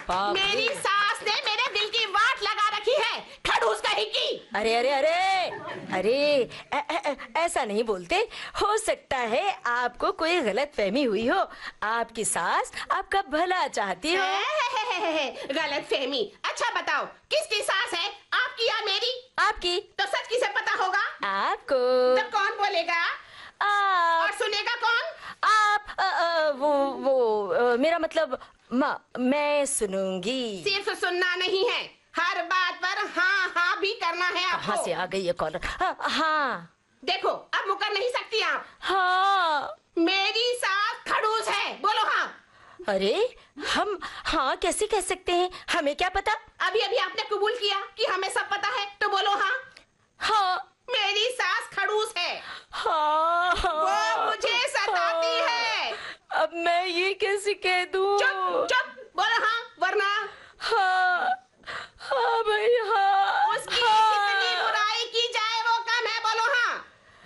बाप रे। मेरी सास ने मेरे दिल की वाट लगा रखी है, खड़ूस कहीं की। अरे अरे अरे अरे, ऐसा नहीं बोलते। हो सकता है आपको कोई गलत फहमी हुई हो। आपकी सास आपका भला चाहती हो। गलत फहमी? अच्छा बताओ, किसकी सास है, आपकी या मेरी? आपकी। तो सच किसे पता होगा? आपको। तो कौन बोलेगा और सुनेगा कौन? आप मेरा मतलब मैं सुनूंगी। सिर्फ सुनना नहीं है, हर बात पर हाँ हाँ भी करना है आपको। कहाँ से आ गई ये कॉलर? हाँ देखो, अब मुकर नहीं सकती आप। हाँ। मेरी सास खड़ूस है, बोलो हाँ। अरे हम हाँ कैसे कह सकते हैं, हमें क्या पता। अभी अभी आपने कबूल किया कि हमें सब पता है, तो बोलो हाँ। हाँ मेरी सास खड़ूस है। हाँ, वो मुझे सताती है। अब मैं ये कैसे कह दूं? चुप चुप, बोलो हाँ, वरना हाँ हाँ भाई हाँ। उसकी हाँ, कितनी बुराई की जाए वो कम है, बोलो हाँ।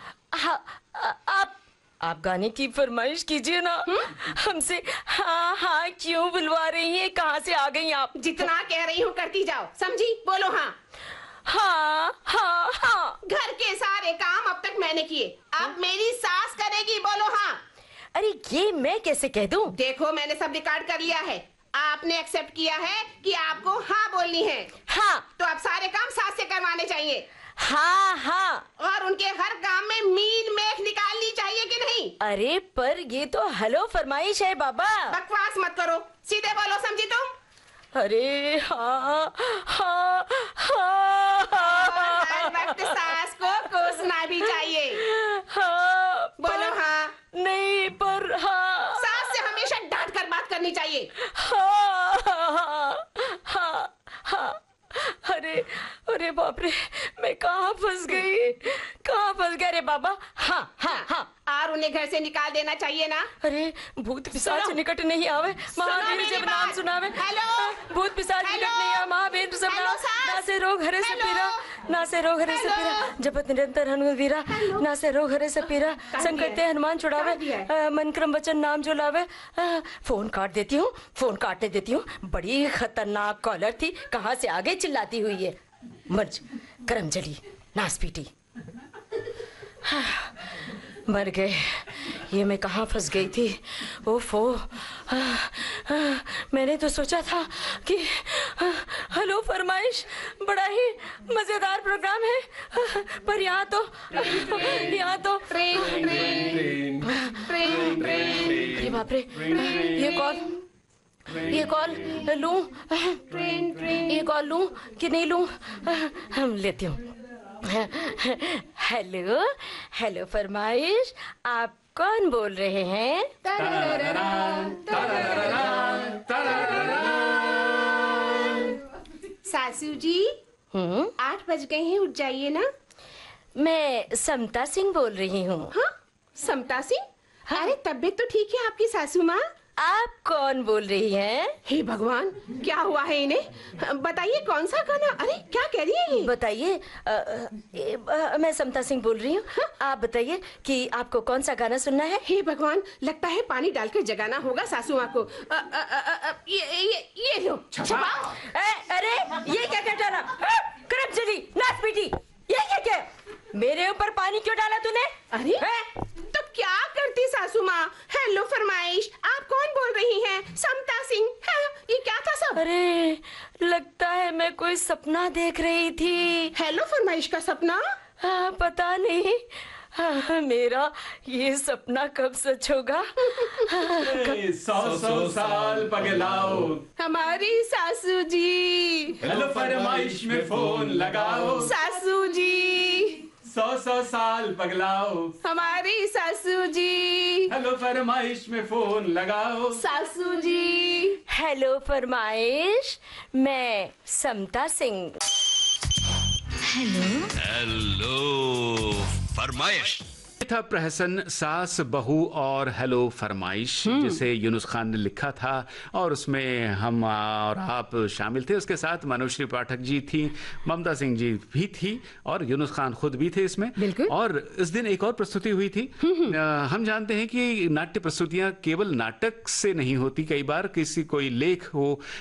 हाँ आप गाने की फरमाइश कीजिए ना। हमसे हाँ हाँ क्यों बुलवा रही हैं? कहाँ से आ गई आप? जितना कह रही हूँ करती जाओ, समझी? बोलो हाँ। हाँ हाँ हाँ। घर के सारे काम अब तक मैंने किए, अब मेरी सास करेगी, बोलो हाँ। अरे ये मैं कैसे कह दूं? देखो, मैंने सब रिकॉर्ड कर लिया है। आपने एक्सेप्ट किया है कि आपको हाँ बोलनी है। हाँ तो अब सारे काम सास से करवाने चाहिए। हाँ हाँ। और उनके हर काम में मीन मेख निकालनी चाहिए कि नहीं? अरे पर ये तो हेलो फरमाइश है बाबा। बकवास मत करो, सीधे बोलो, समझी तुम? अरे हाँ हाँ हाँ और हर वक्त सास को कोसना भी चाहिए। हाँ बोलो हाँ। नहीं पर हाँ। सास से हमेशा डांट कर बात करनी चाहिए। हाँ हाँ हाँ हाँ। अरे अरे बाप रे, मैं कहाँ फंस गई, कहाँ फंस गया रे बाबा। हाँ हाँ हाँ। और उन्हें घर से निकाल देना चाहिए ना। अरे भूत पिशाच निकट नहीं आवे, महावीर मेरी जब नाम बात। सुनावे। हेलो। भूत पिशाच निकट हेलो। नहीं आवे, महावीर सब हेलो, नाम। सास। ना से रोग हरे से हेलो। पीरा, ना से रोग हरे से हेलो। पीरा, जपत निरंतर हनुमान वीरा। ना से रोग हरे से पीरा, संकट ते हनुमान छुड़ावे, मन क्रम वचन नाम जो लावे। फोन काट देती हूँ, फोन काटने देती हूँ। बड़ी खतरनाक कॉलर थी, कहाँ से आगे चिल्लाती हुई है। मर्ज करम जली नास पीटी। मर गए, ये मैं कहाँ फंस गई थी। ओफो, मैंने तो सोचा था कि हेलो फरमाइश बड़ा ही मजेदार प्रोग्राम है, पर यहाँ तो अरे बाप रे, ये कॉल लूं, ये कॉल लूं कि नहीं लूं? हम लेती हूँ। हेलो हेलो फरमाइश, आप कौन बोल रहे हैं? सासू जी, 8 बज गए हैं, उठ जाइए ना। मैं समता सिंह बोल रही हूँ। हाँ, समता सिंह? अरे तबीयत तो ठीक है आपकी सासू माँ। आप कौन बोल रही हैं? हे भगवान, क्या हुआ है इन्हें? बताइए कौन सा गाना? अरे क्या कह रही है ये? बताइए। मैं समता सिंह बोल रही हूँ। आप बताइए कि आपको कौन सा गाना सुनना है? हे भगवान, लगता है पानी डालकर जगाना होगा सासू माँ को। ये लो छपाओ। अरे ये क्या क्या डाला? करम चली नाच पीटी, ये क्या? मेरे ऊपर पानी क्यों डाला तूने? अरे तो क्या करती सासू माँ? हेलो फरमाइश, आप कौन बोल रही हैं? समता सिंह। ये क्या था सब? अरे लगता है मैं कोई सपना देख रही थी। हेलो फरमाइश का सपना? पता नहीं। मेरा ये सपना कब सच होगा? 100 साल पगलाओ हमारी सासू जी। हेलो फरमाइश में फोन लगाओ। सासू जी 100 साल पगलाओ हमारी सासू जी। हेलो फरमाइश में फोन लगाओ। सासू जी। हेलो फरमाइश, मैं समता सिंह। हेलो फरमाइश। था प्रहसन सास बहू और हेलो फरमाइश, जिसे यूनुस खान ने लिखा था और उसमें हम और आप शामिल थे। उसके साथ मनोश्री पाठक जी थी, ममता सिंह जी भी थी और यूनुस खान खुद भी थे इसमें। बिल्कुल। और इस दिन एक और प्रस्तुति हुई थी। हम जानते हैं कि नाट्य प्रस्तुतियां केवल नाटक से नहीं होती, कई बार किसी कोई लेख हो